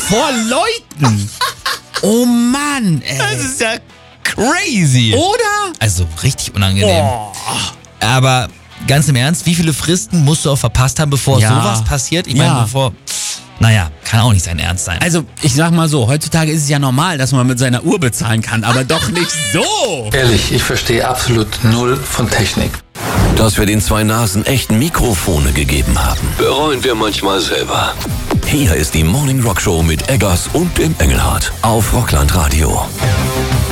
Vor Leuten. Oh Mann, ey. Das ist ja crazy. Oder? Also richtig unangenehm. Aber ganz im Ernst, wie viele Fristen musst du auch verpasst haben, bevor sowas passiert? Ich meine, naja, kann auch nicht sein Ernst sein. Also, ich sag mal so, heutzutage ist es ja normal, dass man mit seiner Uhr bezahlen kann, aber doch nicht so. Ehrlich, ich verstehe absolut null von Technik. Dass wir den zwei Nasen echten Mikrofone gegeben haben, bereuen wir manchmal selber. Hier ist die Morning Rock Show mit Eggers und dem Engelhardt auf Rockland Radio.